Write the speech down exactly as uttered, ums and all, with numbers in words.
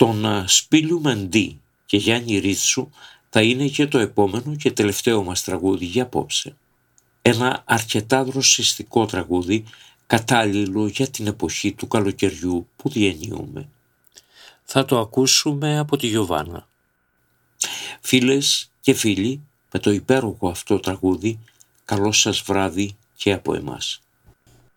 Των Σπύλου Μεντή και Γιάννη Ρίτσου θα είναι και το επόμενο και τελευταίο μας τραγούδι για απόψε. Ένα αρκετά δροσιστικό τραγούδι, κατάλληλο για την εποχή του καλοκαιριού που διανύουμε. Θα το ακούσουμε από τη Γιωβάνα. Φίλες και φίλοι, με το υπέροχο αυτό τραγούδι, καλό σας βράδυ και από εμάς.